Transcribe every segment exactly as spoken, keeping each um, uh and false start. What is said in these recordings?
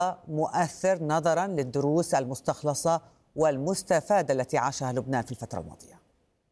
مؤثر نظرا للدروس المستخلصة والمستفادة التي عاشها لبنان في الفترة الماضية؟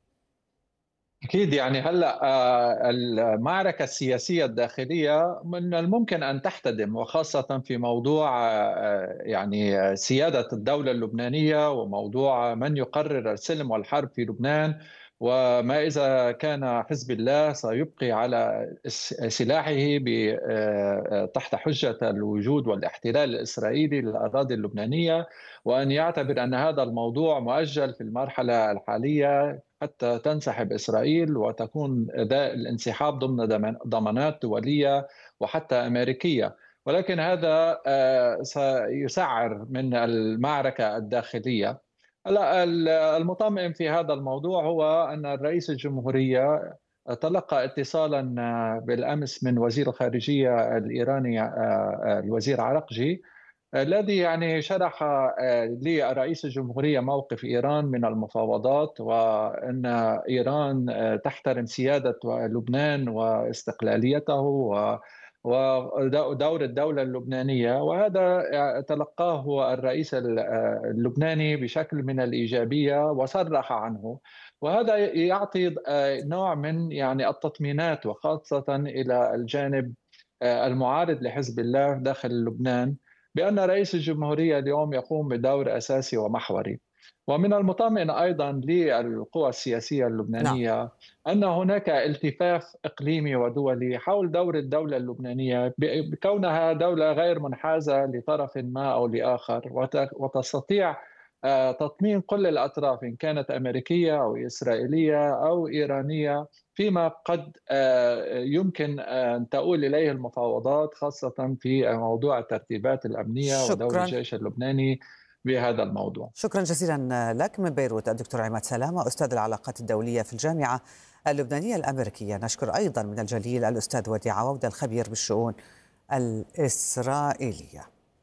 أكيد يعني هلا آه، المعركة السياسية الداخلية من الممكن أن تحتدم، وخاصة في موضوع آه، يعني سيادة الدولة اللبنانية، وموضوع من يقرر السلم والحرب في لبنان، وما إذا كان حزب الله سيبقي على سلاحه ب- آه، تحت حجة الوجود والاحتلال الإسرائيلي للأراضي اللبنانية، وأن يعتبر أن هذا الموضوع مؤجل في المرحلة الحالية حتى تنسحب إسرائيل وتكون أداء الانسحاب ضمن ضمانات دولية وحتى أمريكية. ولكن هذا آه، سيسعر من المعركة الداخلية. هلا المطمئن في هذا الموضوع هو أن الرئيس الجمهورية تلقى اتصالا آه، بالأمس من وزير الخارجية الإيراني، آه، آه، الوزير عرقجي، الذي يعني شرح آه، لرئيس الجمهورية موقف إيران من المفاوضات، وأن إيران آه، تحترم سيادة لبنان واستقلاليته و ودور الدولة اللبنانية. وهذا تلقاه الرئيس اللبناني بشكل من الإيجابية وصرح عنه، وهذا يعطي آه، نوع من يعني التطمينات، وخاصة إلى الجانب آه، المعارض لحزب الله داخل لبنان، بأن رئيس الجمهورية اليوم يقوم بدور أساسي ومحوري. ومن المطمئن أيضا للقوى السياسية نعم. اللبنانية أن هناك التفاف إقليمي ودولي حول دور الدولة اللبنانية، بكونها دولة غير منحازة لطرف ما أو لآخر، وتستطيع آه، تطمين كل الأطراف، إن كانت أمريكية أو إسرائيلية أو إيرانية، فيما قد آه، يمكن أن تؤول إليه المفاوضات، خاصة في موضوع الترتيبات الأمنية ودور شكرا الجيش اللبناني بهذا الموضوع. شكرا جزيلا لك من بيروت الدكتور عماد سلامة، أستاذ العلاقات الدولية في الجامعة اللبنانية الأمريكية. نشكر أيضا من الجليل الأستاذ وديع عودة الخبير بالشؤون الإسرائيلية.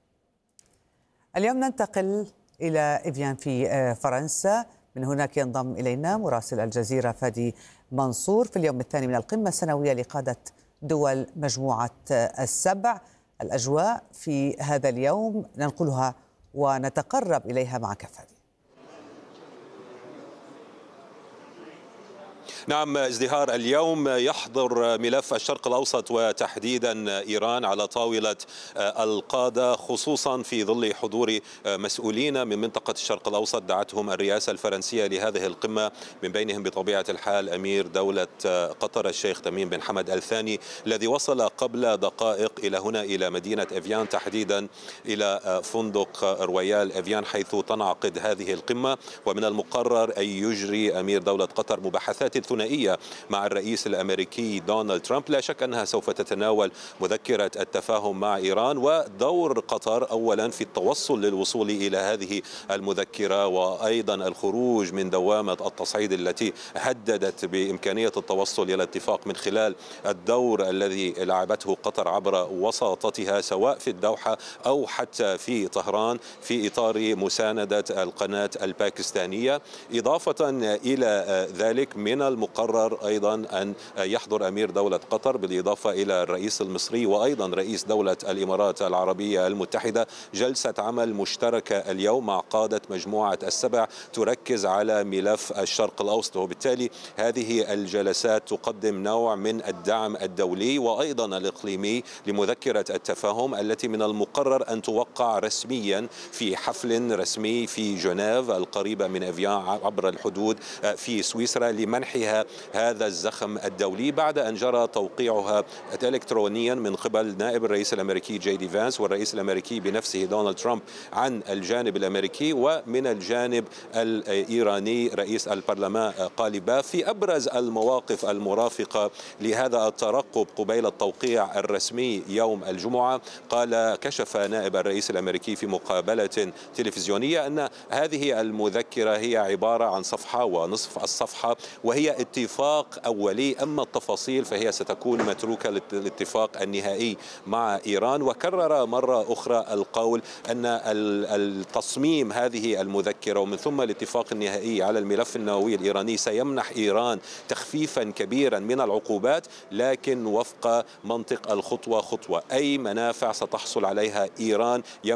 اليوم ننتقل إلى إفيان في فرنسا. من هناك ينضم إلينا مراسل الجزيرة فادي منصور في اليوم الثاني من القمة السنوية لقادة دول مجموعة السبع. الأجواء في هذا اليوم ننقلها ونتقرب إليها معك فادي. نعم ازدهار، اليوم يحضر ملف الشرق الأوسط وتحديدا إيران على طاولة القادة، خصوصا في ظل حضور مسؤولين من منطقة الشرق الأوسط دعتهم الرئاسة الفرنسية لهذه القمة، من بينهم بطبيعة الحال أمير دولة قطر الشيخ تميم بن حمد الثاني، الذي وصل قبل دقائق إلى هنا إلى مدينة إفيان، تحديدا إلى فندق رويال إفيان حيث تنعقد هذه القمة. ومن المقرر أن يجري أمير دولة قطر مباحثات ثنائية مع الرئيس الأمريكي دونالد ترامب، لا شك أنها سوف تتناول مذكرة التفاهم مع إيران ودور قطر أولا في التوصل للوصول إلى هذه المذكرة، وأيضا الخروج من دوامة التصعيد التي هددت بإمكانية التوصل إلى اتفاق من خلال الدور الذي لعبته قطر عبر وساطتها سواء في الدوحة أو حتى في طهران في إطار مساندة القناة الباكستانية. إضافة إلى ذلك من المقرر أيضا أن يحضر أمير دولة قطر بالإضافة إلى الرئيس المصري وأيضا رئيس دولة الإمارات العربية المتحدة جلسة عمل مشتركة اليوم مع قادة مجموعة السبع تركز على ملف الشرق الأوسط، وبالتالي هذه الجلسات تقدم نوع من الدعم الدولي وأيضا الإقليمي لمذكرة التفاهم التي من المقرر أن توقع رسميا في حفل رسمي في جنيف القريبة من إفيان عبر الحدود في سويسرا لمنحها هذا الزخم الدولي، بعد أن جرى توقيعها إلكترونيا من قبل نائب الرئيس الأمريكي جي دي فانس والرئيس الأمريكي بنفسه دونالد ترامب عن الجانب الأمريكي، ومن الجانب الإيراني رئيس البرلمان قاليباف. في أبرز المواقف المرافقة لهذا الترقب قبيل التوقيع الرسمي يوم الجمعة، قال كشف نائب الرئيس الأمريكي في مقابلة تلفزيونية أن هذه المذكرة هي عبارة عن صفحة ونصف الصفحة وهي اتفاق أولي، أما التفاصيل فهي ستكون متروكة للاتفاق النهائي مع إيران. وكرر مرة أخرى القول أن التصميم هذه المذكرة ومن ثم الاتفاق النهائي على الملف النووي الإيراني سيمنح إيران تخفيفا كبيرا من العقوبات، لكن وفق منطق الخطوة خطوة، أي منافع ستحصل عليها إيران